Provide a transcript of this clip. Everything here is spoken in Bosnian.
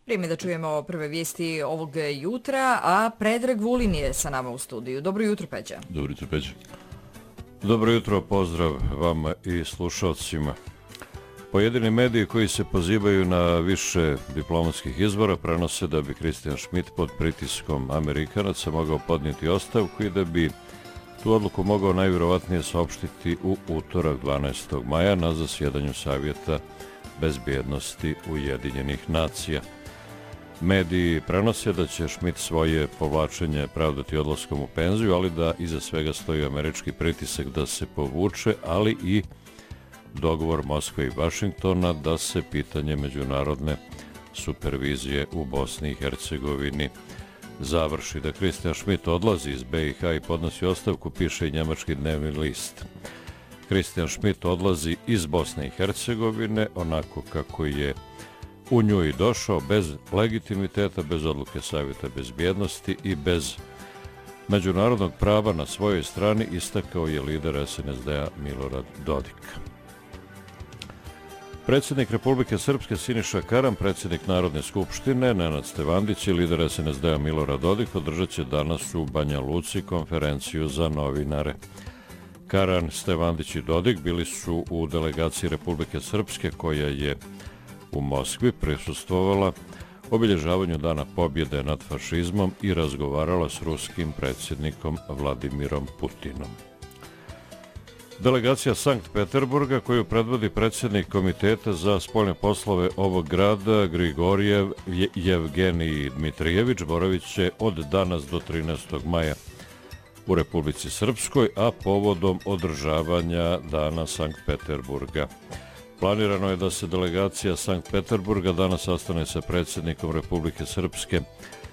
Vrijeme da čujemo prve vijesti ovog jutra, a Predrag Vulin je sa nama u studiju. Dobro jutro, Peđa. Dobro jutro, Peđa. Dobro jutro, pozdrav vama i slušalcima. Pojedini mediji koji se pozivaju na više diplomatskih izbora prenose da bi Christian Schmidt pod pritiskom Amerikanaca mogao podnijeti ostavku i da bi tu odluku mogao najvjerovatnije saopštiti u utorak 12. maja na zasjedanju Savjeta bezbjednosti Ujedinjenih nacija. Mediji prenose da će Schmidt svoje povlačenje pravdati odlaskom u penziju, ali da iza svega stoji američki pritisak da se povuče, ali i dogovor Moskve i Vašingtona da se pitanje međunarodne supervizije u Bosni i Hercegovini završi. Da Christian Schmidt odlazi iz BiH i podnosi ostavku, piše i njemački dnevni list. Christian Schmidt odlazi iz Bosne i Hercegovine onako kako je u nju i došao, bez legitimiteta, bez odluke Savjeta bezbjednosti i bez međunarodnog prava na svojoj strani, istakao je lider SNSD-a Milorad Dodik. Predsjednik Republike Srpske Siniša Karan, predsjednik Narodne skupštine Nenad Stevandić i lider SNSD-a Milorad Dodik održat će danas u Banja Luci konferenciju za novinare. Karan, Stevandić i Dodik bili su u delegaciji Republike Srpske koja je u Moskvi prisustvovala obilježavanju Dana pobjede nad fašizmom i razgovarala s ruskim predsjednikom Vladimirom Putinom. Delegacija Sankt Peterburga, koju predvodi predsjednik Komiteta za spoljne poslove ovog grada Grigorijev Jevgenij Dmitrijević, boravit će od danas do 13. maja u Republici Srpskoj, a povodom održavanja Dana Sankt Peterburga. Planirano je da se delegacija Sankt Peterburga danas sastane sa predsjednikom Republike Srpske